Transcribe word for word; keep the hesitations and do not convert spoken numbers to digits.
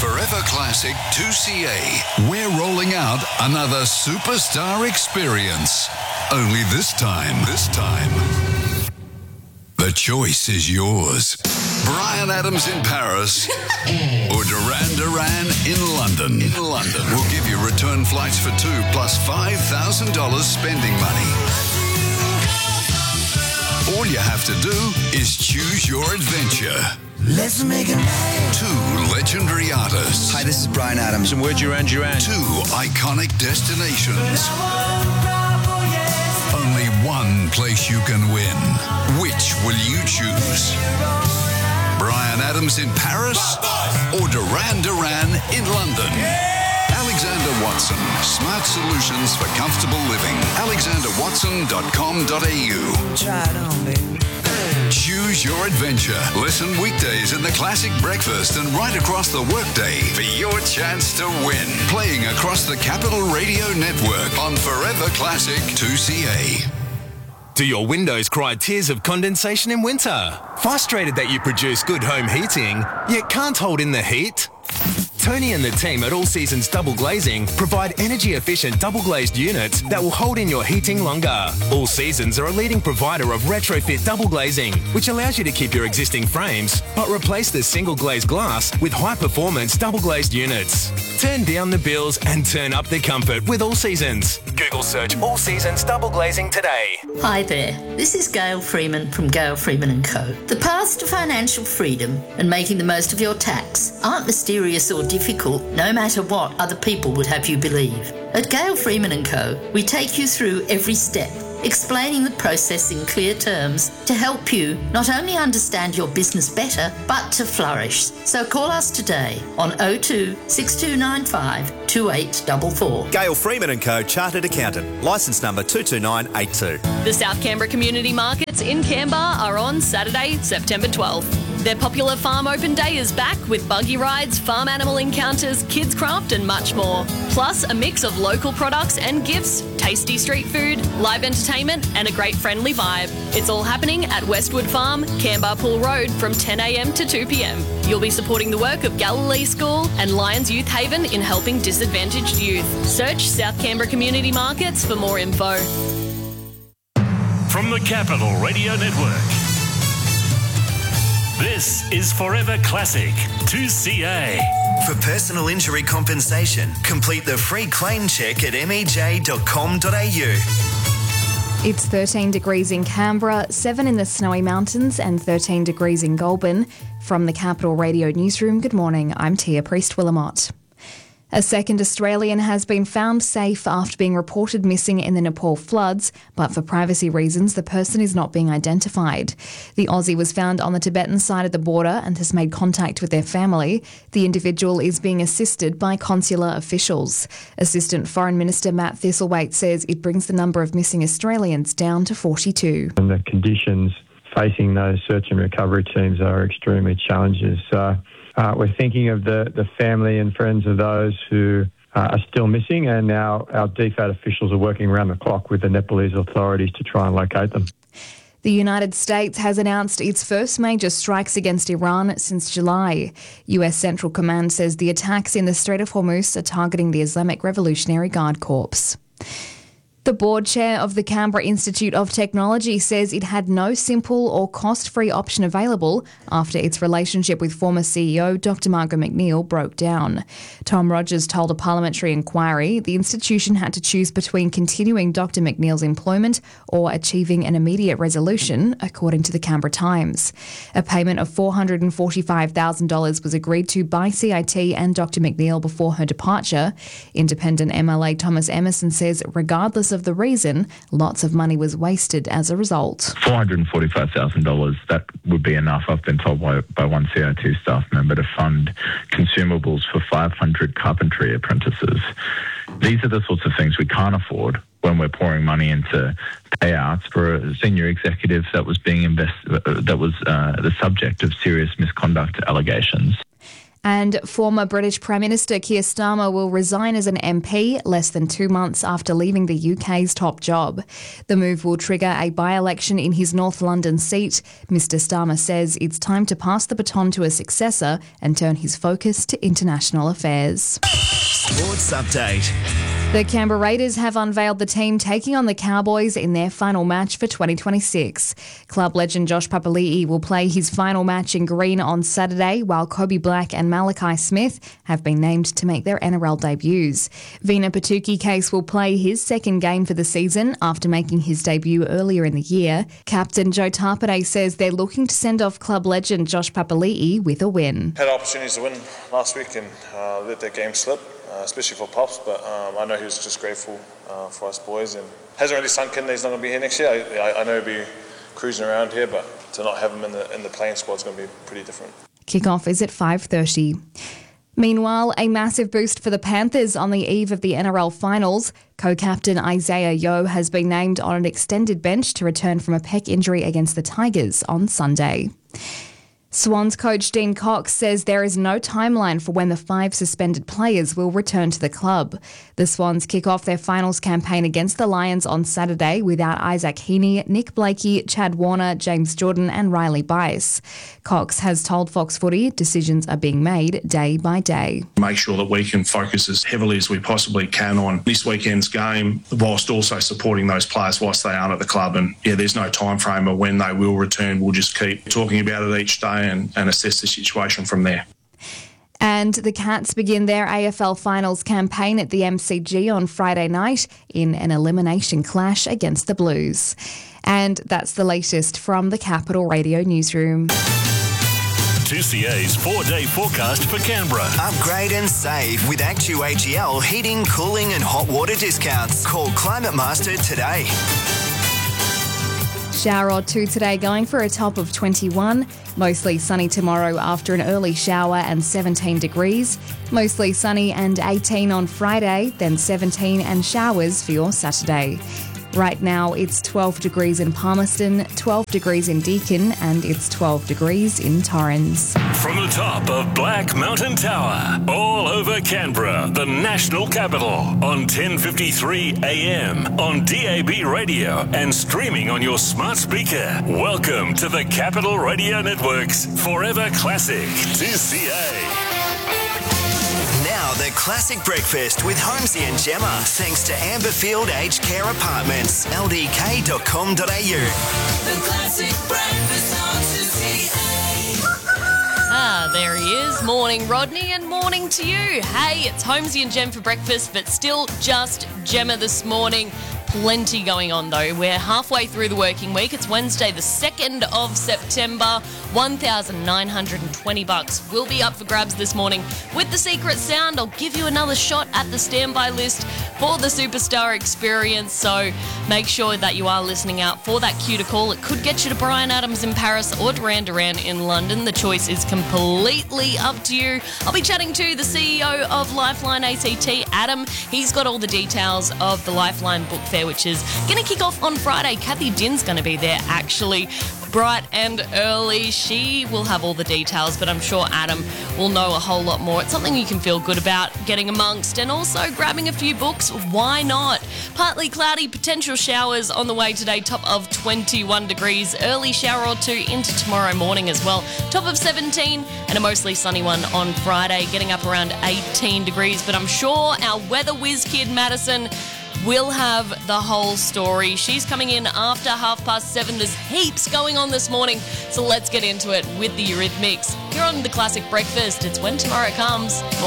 Forever Classic two C A, we're rolling out another superstar experience. Only this time, this time, the choice is yours. Bryan Adams in Paris or Duran Duran in London. In London. We'll give you return flights for two plus five thousand dollars spending money. All you have to do is choose your adventure. Let's make a night. Two legendary artists. Hi, this is Bryan Adams. And we're Duran Duran. Two iconic destinations. Only one place you can win. Which will you choose? Bryan Adams in Paris or Duran Duran in London? Alexander Watson. Smart solutions for comfortable living. alexander watson dot com dot a u. Try it on, baby. Choose your adventure. Listen weekdays in the Classic Breakfast and right across the workday for your chance to win. Playing across the Capital Radio Network on Forever Classic two C A. Do your windows cry tears of condensation in winter? Frustrated that you produce good home heating, yet can't hold in the heat? Tony and the team at All Seasons Double Glazing provide energy-efficient double-glazed units that will hold in your heating longer. All Seasons are a leading provider of retrofit double glazing, which allows you to keep your existing frames, but replace the single-glazed glass with high-performance double-glazed units. Turn down the bills and turn up the comfort with All Seasons. Google search All Seasons Double Glazing today. Hi there, this is Gail Freeman from Gail Freeman and Co. The paths to financial freedom and making the most of your tax aren't mysterious or difficult, no matter what other people would have you believe. At Gail Freeman and Co, we take you through every step, explaining the process in clear terms to help you not only understand your business better, but to flourish. So call us today on oh two, six two nine five, two eight four four. Gail Freeman and Co, Chartered Accountant, licence number two two nine eight two. The South Canberra Community Markets in Canberra are on Saturday, September twelfth. Their popular Farm Open Day is back with buggy rides, farm animal encounters, kids craft and much more. Plus a mix of local products and gifts, tasty street food, live entertainment and a great friendly vibe. It's all happening at Westwood Farm, Canberra Pool Road from ten a m to two p m. You'll be supporting the work of Galilee School and Lions Youth Haven in helping disadvantaged youth. Search South Canberra Community Markets for more info. From the Capital Radio Network, this is Forever Classic two C A. For personal injury compensation, complete the free claim check at m e j dot com dot a u. It's thirteen degrees in Canberra, seven in the Snowy Mountains and thirteen degrees in Goulburn. From the Capital Radio Newsroom, good morning, I'm Tia Priest-Willamott. A second Australian has been found safe after being reported missing in the Nepal floods, but for privacy reasons, the person is not being identified. The Aussie was found on the Tibetan side of the border and has made contact with their family. The individual is being assisted by consular officials. Assistant Foreign Minister Matt Thistlethwaite says it brings the number of missing Australians down to forty-two. And the conditions facing those search and recovery teams are extremely challenging. So Uh, we're thinking of the, the family and friends of those who uh, are still missing, and now our D FAT officials are working around the clock with the Nepalese authorities to try and locate them. The United States has announced its first major strikes against Iran since July. U S Central Command says the attacks in the Strait of Hormuz are targeting the Islamic Revolutionary Guard Corps. The board chair of the Canberra Institute of Technology says it had no simple or cost-free option available after its relationship with former C E O Doctor Margaret McNeil broke down. Tom Rogers told a parliamentary inquiry the institution had to choose between continuing Doctor McNeil's employment or achieving an immediate resolution, according to the Canberra Times. A payment of four hundred forty-five thousand dollars was agreed to by C I T and Doctor McNeil before her departure. Independent M L A Thomas Emerson says regardless of the reason, lots of money was wasted as a result. four hundred forty-five thousand dollars, that would be enough, I've been told by, by one C I T staff member, to fund consumables for five hundred carpentry apprentices. These are the sorts of things we can't afford when we're pouring money into payouts for a senior executive that was being invest- that was uh, the subject of serious misconduct allegations. And former British Prime Minister Keir Starmer will resign as an M P less than two months after leaving the U K's top job. The move will trigger a by-election in his North London seat. Mister Starmer says it's time to pass the baton to a successor and turn his focus to international affairs. Sports update. The Canberra Raiders have unveiled the team taking on the Cowboys in their final match for twenty twenty-six. Club legend Josh Papali'i will play his final match in green on Saturday, while Kobe Black and Malachi Smith have been named to make their N R L debuts. Vina Patuki Case will play his second game for the season after making his debut earlier in the year. Captain Joe Tarpade says they're looking to send off club legend Josh Papali'i with a win. Had opportunities to win last week and uh, let that game slip. Uh, especially for Pops, but um, I know he was just grateful uh, for us boys and hasn't really sunk in that he's not going to be here next year. I, I, I know he'll be cruising around here, but to not have him in the in the playing squad is going to be pretty different. Kickoff is at five thirty. Meanwhile, a massive boost for the Panthers on the eve of the N R L finals. Co-captain Isaiah Yeo has been named on an extended bench to return from a pec injury against the Tigers on Sunday. Swans coach Dean Cox says there is no timeline for when the five suspended players will return to the club. The Swans kick off their finals campaign against the Lions on Saturday without Isaac Heaney, Nick Blakey, Chad Warner, James Jordan and Riley Bice. Cox has told Fox Footy decisions are being made day by day. Make sure that we can focus as heavily as we possibly can on this weekend's game, whilst also supporting those players whilst they aren't at the club. And yeah, there's no time frame of when they will return. We'll just keep talking about it each day and, and assess the situation from there. And the Cats begin their A F L finals campaign at the M C G on Friday night in an elimination clash against the Blues. And that's the latest from the Capital Radio newsroom. two C A's four-day forecast for Canberra. Upgrade and save with Actu A G L heating, cooling and hot water discounts. Call Climate Master today. Shower or two today, going for a top of twenty-one. Mostly sunny tomorrow after an early shower and seventeen degrees. Mostly sunny and eighteen on Friday, then seventeen and showers for your Saturday. Right now it's twelve degrees in Palmerston, twelve degrees in Deakin and it's twelve degrees in Torrens. From the top of Black Mountain Tower, all over Canberra, the national capital, on ten fifty-three A M, on D A B radio and streaming on your smart speaker. Welcome to the Capital Radio Network's Forever Classic two C A. Now the Classic Breakfast with Holmesy and Gemma, thanks to Amberfield Aged Care Apartments, L D K dot com dot a u. The Classic Breakfast on two C A. Ah, there he is. Morning, Rodney, and morning to you. Hey, it's Holmesy and Gem for breakfast, but still just Gemma this morning. Plenty going on though. We're halfway through the working week. It's Wednesday, the second of September. one thousand nine hundred twenty bucks will be up for grabs this morning. With the secret sound, I'll give you another shot at the standby list for the Superstar Experience. So make sure that you are listening out for that cue to call. It could get you to Bryan Adams in Paris or Duran Duran in London. The choice is completely up to you. I'll be chatting to the C E O of Lifeline A C T, Adam. He's got all the details of the Lifeline Book Fair, which is going to kick off on Friday. Kathy Din's going to be there, actually, bright and early. She will have all the details, but I'm sure Adam will know a whole lot more. It's something you can feel good about getting amongst, and also grabbing a few books. Why not? Partly cloudy, potential showers on the way today, top of twenty-one degrees. Early shower or two into tomorrow morning as well. Top of seventeen, and a mostly sunny one on Friday, getting up around eighteen degrees. But I'm sure our weather whiz kid, Madison, will have the whole story. She's coming in after half past seven. There's heaps going on this morning, so let's get into it with the Eurythmics. Here on the Classic Breakfast, it's When Tomorrow Comes.